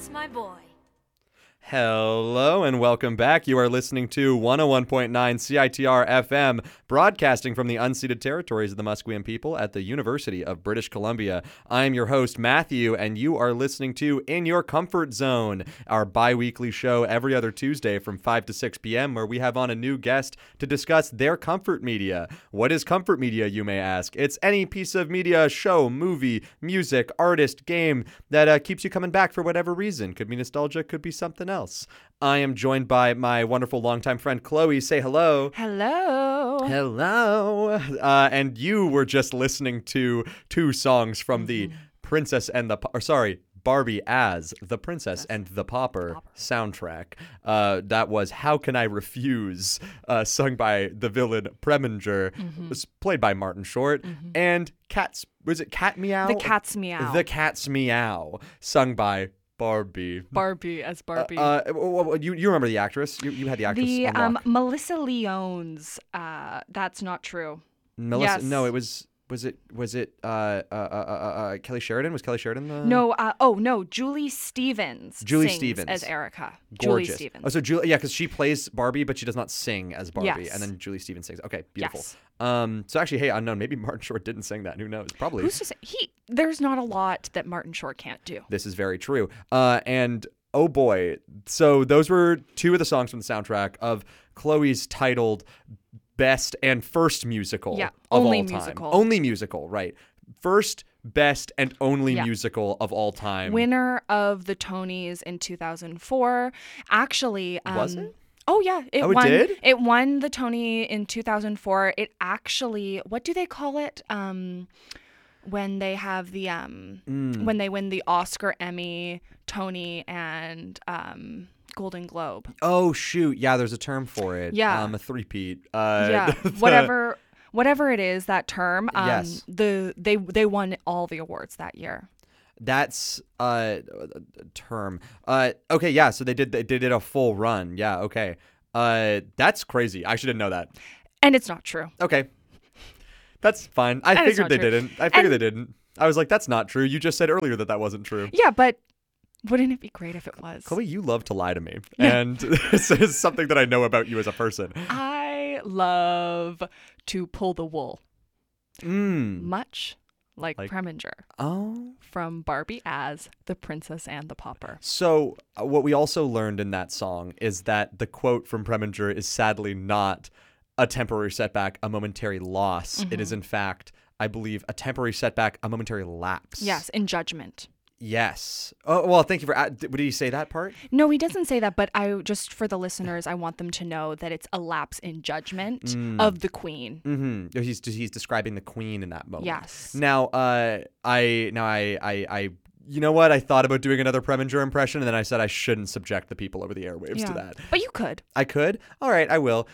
That's my boy. Hello and welcome back. You are listening to 101.9 CITR FM, broadcasting from the unceded territories of the Musqueam people at the University of British Columbia. I am your host, Matthew, and you are listening to In Your Comfort Zone, our bi-weekly show every other Tuesday from 5 to 6 p.m., where we have on a new guest to discuss their comfort media. What is comfort media, you may ask? It's any piece of media, show, movie, music, artist, game that keeps you coming back for whatever reason. Could be nostalgia, could be something else. I am joined by my wonderful longtime friend Chloe. Say hello. Hello. Hello. And you were just listening to two songs from the Princess and the Barbie as the Princess and the Pauper soundtrack. That was How Can I Refuse, sung by the villain Preminger, was played by Martin Short, and was it Cat Meow? The Cat's Meow. The Cat's Meow, sung by Barbie. Barbie as Barbie. You remember the actress? You had the actress on lock. Melissa Leones. That's not true. Melissa? Yes. No, it was it Kelly Sheridan? Was Kelly Sheridan the? No. No. Julie Stevens. Julie sings Stevens as Erica. Gorgeous. Julie Stevens. Oh, so Julie, yeah, because she plays Barbie, but she does not sing as Barbie, Yes. and then Julie Stevens sings. Okay, beautiful. Yes. So actually, hey, unknown. Maybe Martin Short didn't sing that. Who knows? Probably. Who's to say? There's not a lot that Martin Short can't do. This is very true. And oh boy, so those were two of the songs from the soundtrack of Chloe's titled Best and First Musical Yeah, of only all time. musical. Only musical, right. First, best, and only Yeah. musical of all time. Winner of the Tonys in 2004. Actually, Was it? Oh yeah, it Oh, it won. did? It won the Tony in 2004. It actually, what do they call it? When they have the when they win the Oscar, Emmy, Tony, and Golden Globe. Oh, shoot. Yeah, there's a term for it. Yeah. A three-peat. Yeah, whatever it is, that term. Yes. They won all the awards that year. That's a term. Okay, yeah, so they did a full run. Yeah, okay. That's crazy. I should know that. And it's not true. Okay. That's fine. I And it's figured not they true. didn't. They didn't. I was like, that's not true. You just said earlier that wasn't true. Yeah, but wouldn't it be great if it was? Chloe, you love to lie to me. And this is something that I know about you as a person. I love to pull the wool. Much like Preminger. Oh. From Barbie as the Princess and the Pauper. So what we also learned in that song is that the quote from Preminger is sadly not a temporary setback, a momentary loss. It is, in fact, I believe, a temporary setback, a momentary lapse. Yes, in judgment. Yes. Oh, well, thank you for... Did he say that part? No, he doesn't say that, but just for the listeners, I want them to know that it's a lapse in judgment of the queen. Mm-hmm. He's describing the queen in that moment. Yes. Now, I you know what? I thought about doing another Preminger impression, and then I said I shouldn't subject the people over the airwaves to that. But you could. I could? All right, I will.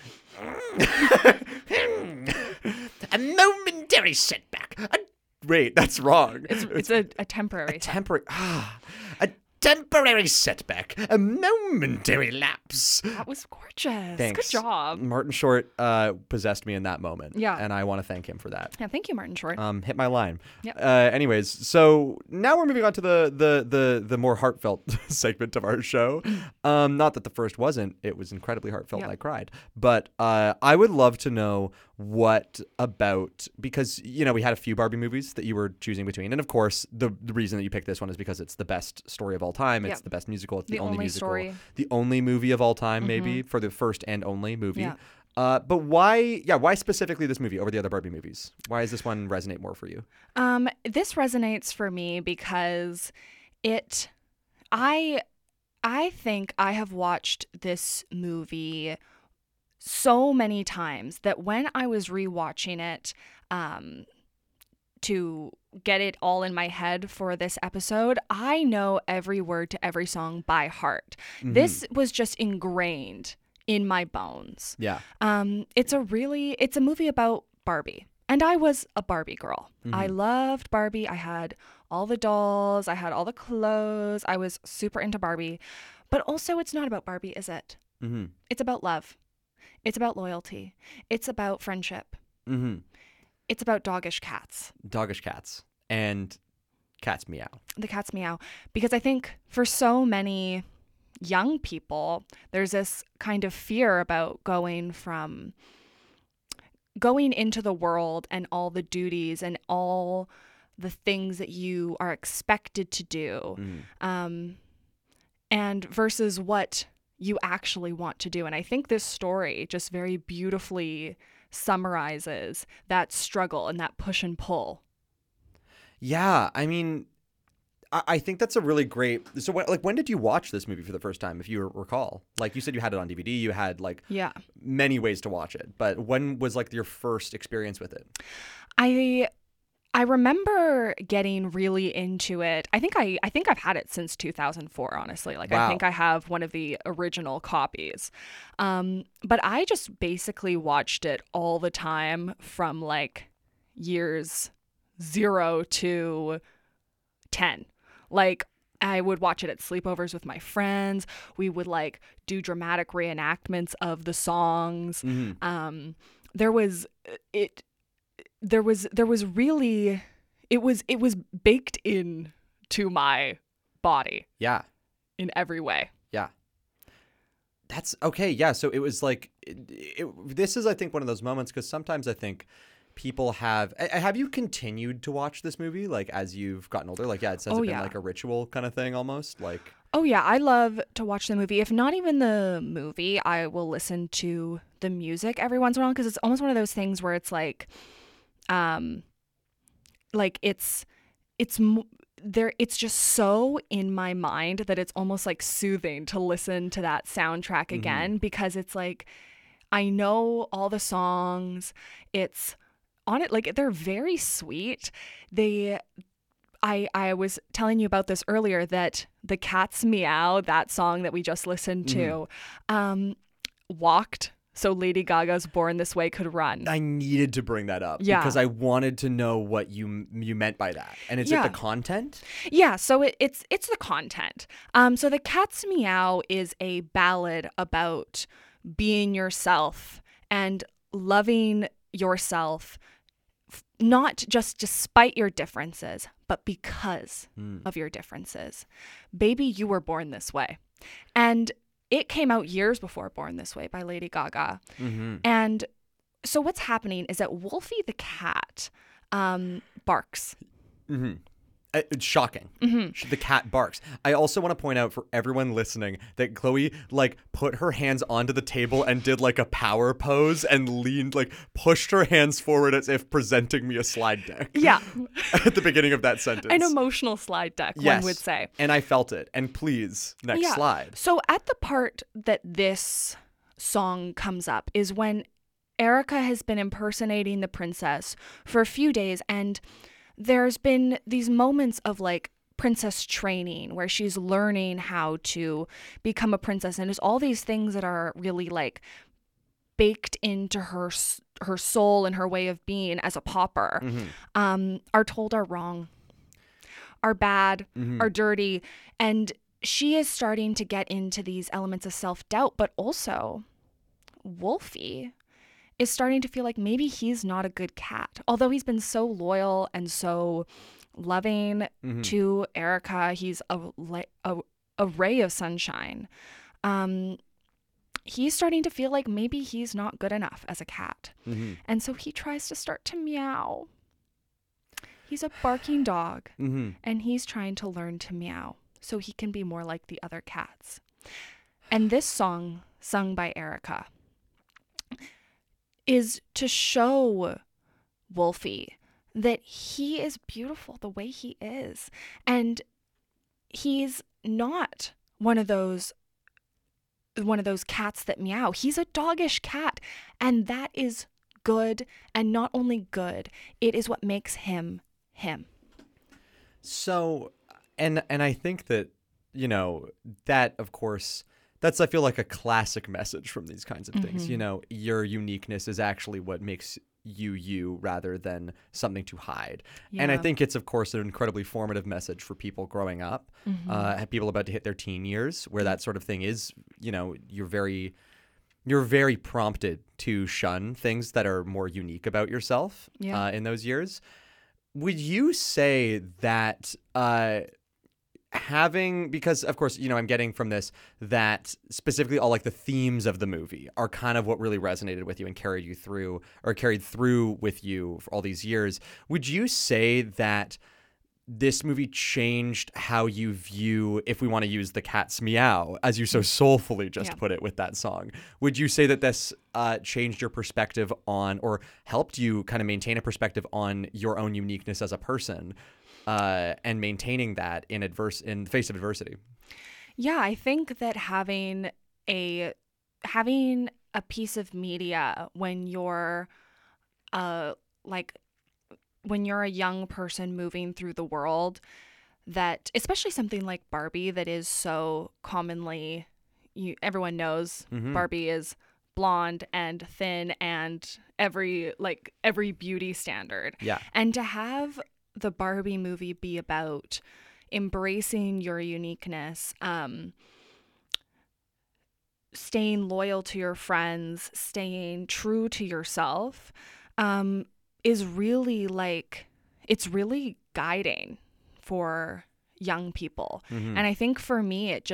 A momentary setback. Wait, that's wrong. It's a temporary. A temporary setback, a momentary lapse. That was gorgeous. Thanks. Good job. Martin Short possessed me in that moment. Yeah. And I want to thank him for that. Yeah, thank you, Martin Short. Hit my line. Yep. Anyways, so now we're moving on to the more heartfelt segment of our show. Not that the first wasn't. It was incredibly heartfelt and I cried. But I would love to know what about, because, you know, we had a few Barbie movies that you were choosing between. And of course, the reason that you picked this one is because it's the best story of all time. It's the best musical. It's the only musical. Story. The only movie of all time, maybe, for the first and only movie. Yeah. But why specifically this movie over the other Barbie movies? Why does this one resonate more for you? This resonates for me because I think I have watched this movie so many times that when I was rewatching it, to get it all in my head for this episode, I know every word to every song by heart. This was just ingrained in my bones. Yeah. It's a movie about Barbie. And I was a Barbie girl. I loved Barbie. I had all the dolls. I had all the clothes. I was super into Barbie. But also, it's not about Barbie, is it? It's about love. It's about loyalty. It's about friendship. It's about doggish cats. Doggish cats. And Cat's Meow. The Cat's Meow. Because I think for so many young people, there's this kind of fear about going into the world and all the duties and all the things that you are expected to do, and versus what you actually want to do. And I think this story just very beautifully summarizes that struggle and that push and pull. Yeah, I mean, I think that's a really great. So, when did you watch this movie for the first time, if you recall? Like you said, you had it on DVD. You had many ways to watch it. But when was like your first experience with it? I remember getting really into it. I think I've had it since 2004, honestly. Like, wow. I think I have one of the original copies. But I just basically watched it all the time from like years 0 to 10. Like, I would watch it at sleepovers with my friends. We would like do dramatic reenactments of the songs. Mm-hmm. There was really, it was baked in to my body. Yeah. In every way. Yeah. That's okay. Yeah. So it was like, this is, I think, one of those moments, because sometimes I think people have you continued to watch this movie like as you've gotten older? Like, has it been like a ritual kind of thing almost? Like, oh yeah, I love to watch the movie. If not even the movie, I will listen to the music every once in a while, because it's almost one of those things where it's like it's just so in my mind that it's almost like soothing to listen to that soundtrack again, because it's like I know all the songs. It's on it, like they're very sweet. I was telling you about this earlier, that the Cat's Meow, that song that we just listened to, walked so Lady Gaga's Born This Way could run. I needed to bring that up because I wanted to know what you meant by that. And is it the content? Yeah, so it's the content. So the Cat's Meow is a ballad about being yourself and loving yourself, not just despite your differences, but because of your differences. Baby, you were born this way. And it came out years before Born This Way by Lady Gaga. And so what's happening is that Wolfie the cat barks. It's shocking. The cat barks. I also want to point out for everyone listening that Chloe like put her hands onto the table and did like a power pose and leaned, like pushed her hands forward as if presenting me a slide deck. Yeah. At the beginning of that sentence. An emotional slide deck, one would say. And I felt it. And please, next slide. So at the part that this song comes up is when Erica has been impersonating the princess for a few days, and there's been these moments of like princess training where she's learning how to become a princess, and there's all these things that are really like baked into her soul and her way of being as a pauper, are told are wrong, are bad, are dirty. And she is starting to get into these elements of self-doubt, but also Wolfie is starting to feel like maybe he's not a good cat. Although he's been so loyal and so loving to Erica, he's a ray of sunshine. He's starting to feel like maybe he's not good enough as a cat. And so he tries to start to meow. He's a barking dog, and he's trying to learn to meow so he can be more like the other cats. And this song, sung by Erica, is to show Wolfie that he is beautiful the way he is. And he's not one of those cats that meow. He's a doggish cat, and that is good. And not only good, it is what makes him him. So, and I think that, you know, that of course, that's, I feel like, a classic message from these kinds of things. You know, your uniqueness is actually what makes you rather than something to hide. And I think it's, of course, an incredibly formative message for people growing up, people about to hit their teen years, where that sort of thing is, you know, you're very prompted to shun things that are more unique about yourself in those years. would you say that because of course, I'm getting from this that specifically all like the themes of the movie are kind of what really resonated with you and carried through with you for all these years. Would you say that this movie changed how you view, if we want to use the cat's meow, as you so soulfully just put it with that song, would you say that this changed your perspective on, or helped you kind of maintain a perspective on your own uniqueness as a person, and maintaining that in the face of adversity? Yeah, I think that having a piece of media when you're when you're a young person moving through the world, that especially something like Barbie that is so commonly, everyone knows Barbie is blonde and thin and every beauty standard. Yeah. And to have the Barbie movie be about embracing your uniqueness, staying loyal to your friends, staying true to yourself, is really it's really guiding for young people. And I think for me, it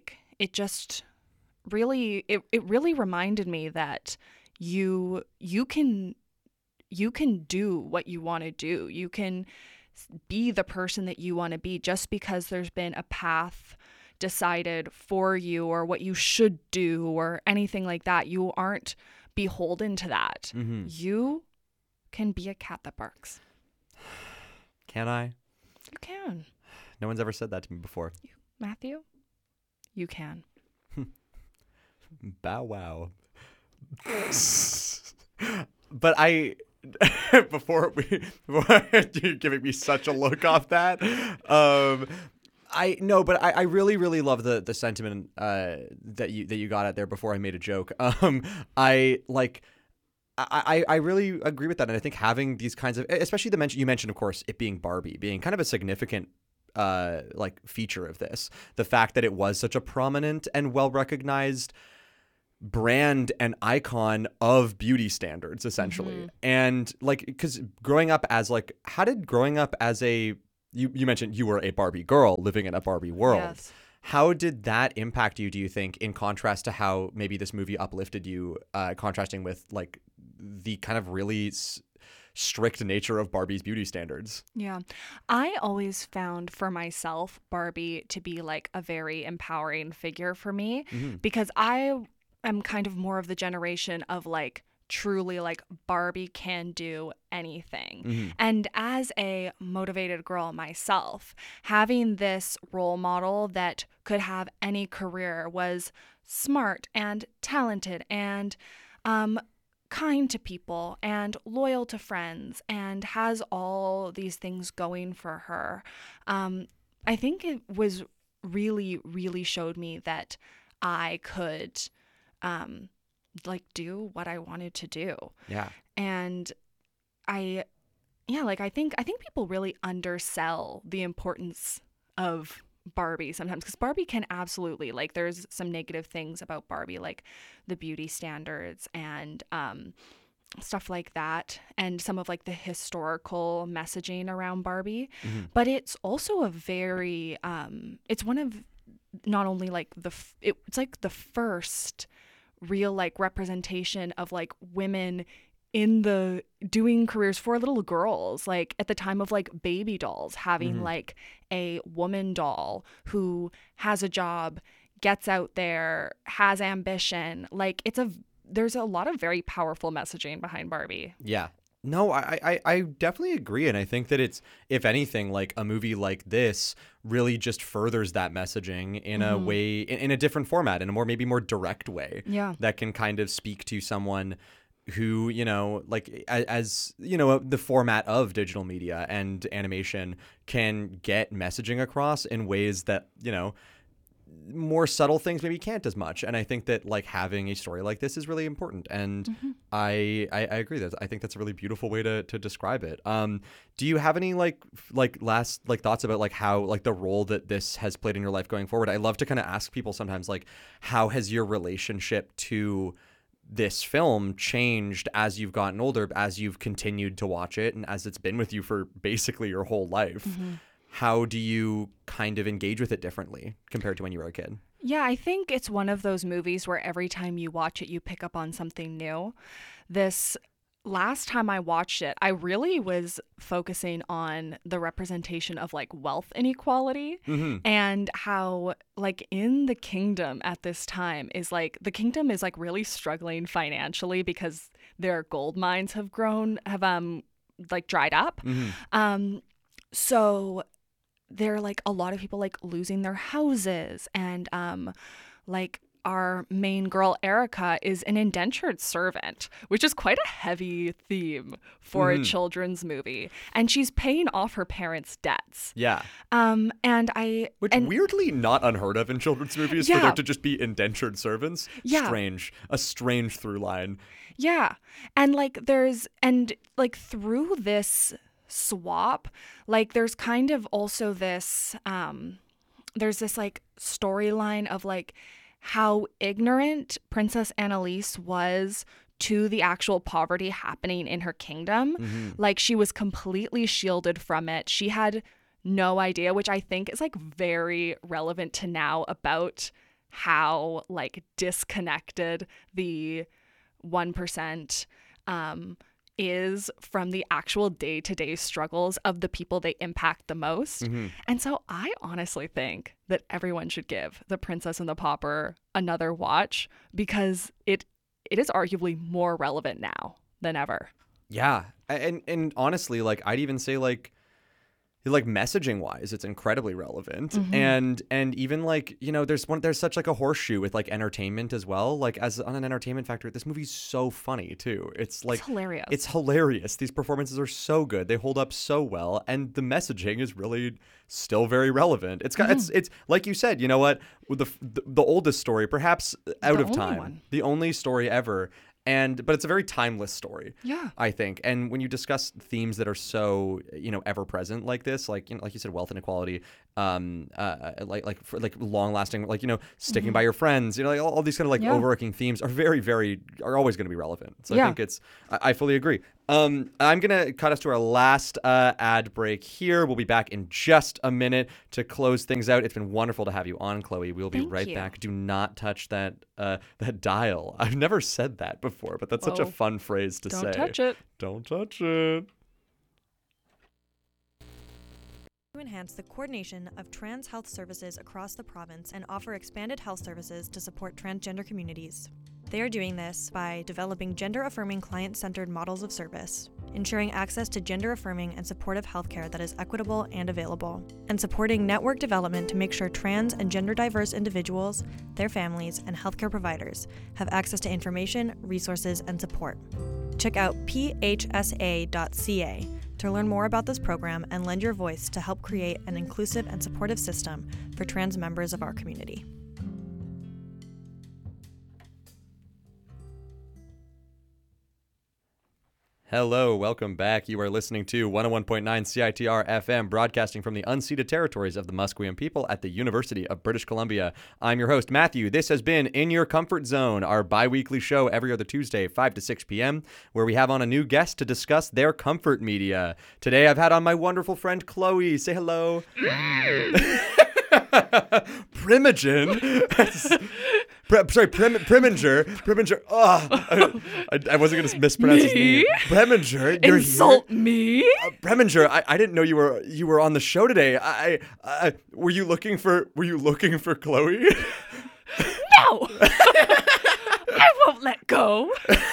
really reminded me that you can do what you want to do. You can be the person that you want to be just because there's been a path decided for you or what you should do or anything like that. You aren't beholden to that. You can be a cat that barks. Can I? You can. No one's ever said that to me before. Matthew, you can. Bow wow. But before you're giving me such a look off that, I really, really love the sentiment that you got at there before I made a joke. I really agree with that, and I think having these kinds of, especially you mentioned, of course, it being Barbie being kind of a significant feature of this, the fact that it was such a prominent and well recognized brand and icon of beauty standards, essentially. And because growing up as you mentioned you were a Barbie girl living in a Barbie world. Yes. How did that impact you, do you think, in contrast to how maybe this movie uplifted you, contrasting with the kind of really strict nature of Barbie's beauty standards? Yeah. I always found for myself Barbie to be a very empowering figure for me, because I am kind of more of the generation of truly Barbie can do anything. And as a motivated girl myself, having this role model that could have any career, was smart and talented and kind to people and loyal to friends and has all these things going for her, I think it was really, really showed me that I could do what I wanted to do. Yeah. And I think people really undersell the importance of Barbie sometimes, because Barbie can absolutely, there's some negative things about Barbie, like the beauty standards and stuff like that, and some of the historical messaging around Barbie. But it's also a very it's one of, not only it's the first real representation of women in the doing careers for little girls, at the time of baby dolls, having a woman doll who has a job, gets out there, has ambition. There's a lot of very powerful messaging behind Barbie. Yeah. No, I definitely agree. And I think that it's, if anything, a movie like this really just furthers that messaging in a way, in a different format, in a maybe more direct way. Yeah. That can kind of speak to someone who, as the format of digital media and animation can get messaging across in ways that, more subtle things maybe can't as much. And I think that having a story like this is really important. And I agree that I think that's a really beautiful way to describe it. Do you have any last thoughts about how the role that this has played in your life going forward? I love to kind of ask people sometimes how has your relationship to this film changed as you've gotten older, as you've continued to watch it, and as it's been with you for basically your whole life. How do you kind of engage with it differently compared to when you were a kid? Yeah, I think it's one of those movies where every time you watch it, you pick up on something new. This last time I watched it, I really was focusing on the representation of like wealth inequality and how like in the kingdom at this time is like the kingdom is like really struggling financially because their gold mines have like dried up. So there are like a lot of people like losing their houses, and like our main girl Erica is an indentured servant, which is quite a heavy theme for a children's movie, and she's paying off her parents' debts. Yeah. Which weirdly not unheard of in children's movies, for there to just be indentured servants. Yeah. A strange through line. Yeah. And through this swap, like there's kind of also this there's this like storyline of like how ignorant Princess Annalise was to the actual poverty happening in her kingdom. Like she was completely shielded from it. She had no idea, which I think is like very relevant to now about how like disconnected the 1% is from the actual day-to-day struggles of the people they impact the most. And so I honestly think that everyone should give The Princess and the Pauper another watch, because it is arguably more relevant now than ever. Yeah. And honestly, like I'd even say like messaging wise, it's incredibly relevant. And even like, you know, there's such like a horseshoe with like entertainment as well. Like as on an entertainment factor, this movie's so funny too. It's like it's hilarious. These performances are so good. They hold up so well, and the messaging is really still very relevant. It's got it's like you said, you know what, the oldest story perhaps out of time, the only story ever. But it's a very timeless story, I think. And when you discuss themes that are so, you know, ever present like this, like, you know, like you said, wealth inequality, like long lasting, like, you know, sticking by your friends, you know, like all these kind of like overarching themes are are always going to be relevant. So I think I fully agree. I'm going to cut us to our last ad break here. We'll be back in just a minute to close things out. It's been wonderful to have you on, Chloe. We'll be right back. Do not touch that dial. I've never said that before, but that's such a fun phrase to say. Don't touch it. Don't touch it. To enhance the coordination of trans health services across the province and offer expanded health services to support transgender communities. They are doing this by developing gender-affirming client-centered models of service, ensuring access to gender-affirming and supportive healthcare that is equitable and available, and supporting network development to make sure trans and gender-diverse individuals, their families, and healthcare providers have access to information, resources, and support. Check out phsa.ca to learn more about this program and lend your voice to help create an inclusive and supportive system for trans members of our community. Hello, welcome back. You are listening to 101.9 CITR FM, broadcasting from the unceded territories of the Musqueam people at the University of British Columbia. I'm your host, Matthew. This has been In Your Comfort Zone, our bi-weekly show every other Tuesday, 5 to 6 p.m., where we have on a new guest to discuss their comfort media. Today, I've had on my wonderful friend, Chloe. Say hello. Primogen. Preminger. Oh, I wasn't going to mispronounce his name. Preminger, you're Insult here? Me? Preminger, I didn't know you were on the show today. Were you looking for Chloe? No. I won't let go.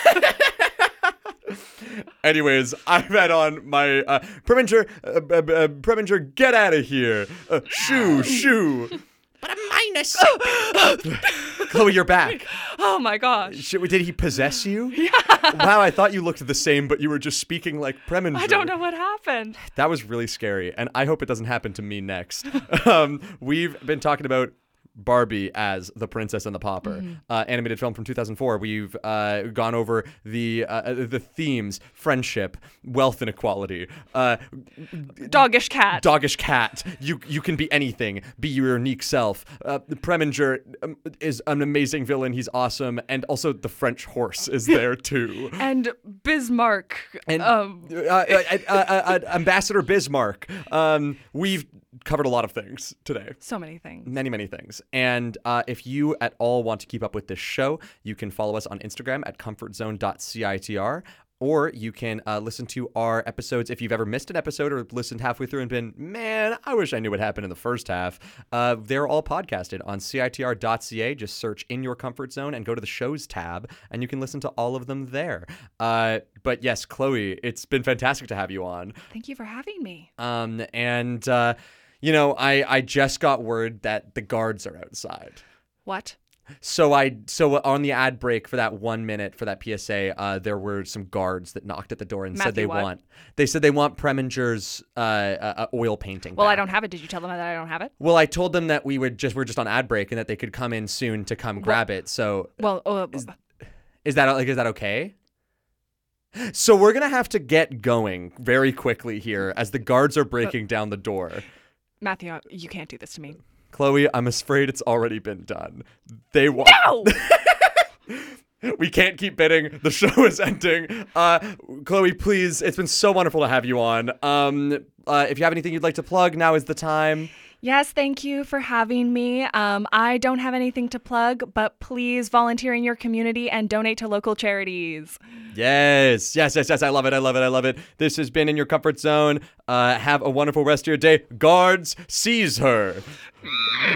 Anyways, I've had on my Preminger, get out of here. Shoo. But a minus. Chloe, you're back. Oh my gosh. Did he possess you? Yeah. Wow, I thought you looked the same, but you were just speaking like Preminger. I don't know what happened. That was really scary, and I hope it doesn't happen to me next. We've been talking about Barbie as The Princess and the Pauper, animated film from 2004. We've gone over the themes: friendship, wealth inequality, Doggish cat. doggish cat. You can be anything. Be your unique self. Preminger is an amazing villain. He's awesome, and also the French horse is there too. And Bismarck. And Ambassador Bismarck. We've covered a lot of things today. So many things. Many things. And if you at all want to keep up with this show, you can follow us on Instagram at comfortzone.citr. Or you can listen to our episodes. If you've ever missed an episode or listened halfway through and been, man, I wish I knew what happened in the first half, they're all podcasted on CITR.ca. Just search In Your Comfort Zone and go to the shows tab, and you can listen to all of them there. But yes, Chloe, it's been fantastic to have you on. Thank you for having me. I just got word that the guards are outside. What? So on the ad break for that 1 minute for that PSA, there were some guards that knocked at the door and said they want Preminger's oil painting. Well, back. I don't have it. Did you tell them that I don't have it? Well, I told them that we're just on ad break and that they could come in soon to come grab it. So is that okay? So we're gonna have to get going very quickly here as the guards are breaking down the door. Matthew, you can't do this to me. Chloe, I'm afraid it's already been done. They want. No! We can't keep bidding. The show is ending. Chloe, please, it's been so wonderful to have you on. If you have anything you'd like to plug, now is the time. Yes, thank you for having me. I don't have anything to plug, but please volunteer in your community and donate to local charities. Yes. I love it. This has been In Your Comfort Zone. Have a wonderful rest of your day. Guards, seize her.